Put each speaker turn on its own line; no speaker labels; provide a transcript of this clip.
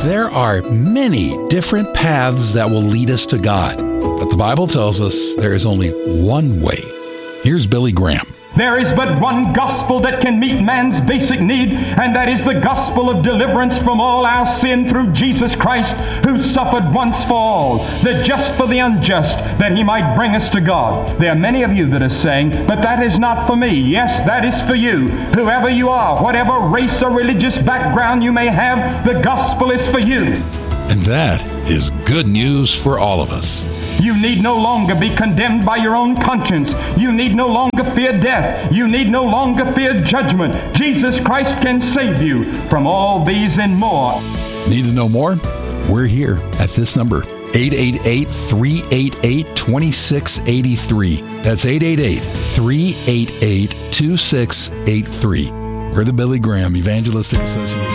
There are many different paths that will lead us to God, but the Bible tells us there is only one way. Here's Billy Graham.
There is but one gospel that can meet man's basic need, and that is the gospel of deliverance from all our sin through Jesus Christ, who suffered once for all, the just for the unjust, that he might bring us to God. There are many of you that are saying, but that is not for me. Yes, that is for you. Whoever you are, whatever race or religious background you may have, the gospel is for you.
And that is good news for all of us.
You need no longer be condemned by your own conscience. You need no longer fear death. You need no longer fear judgment. Jesus Christ can save you from all these and more.
Need to know more? We're here at this number, 888-388-2683. That's 888-388-2683. We're the Billy Graham Evangelistic Association.